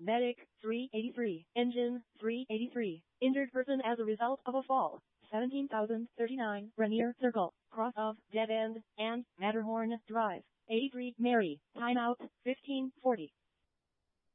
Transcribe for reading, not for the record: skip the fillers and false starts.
Medic, 383. Engine, 383. Injured person as a result of a fall, 17,039. Rainier Circle, cross of Dead End, and Matterhorn Drive. 83. Mary, timeout, 1540.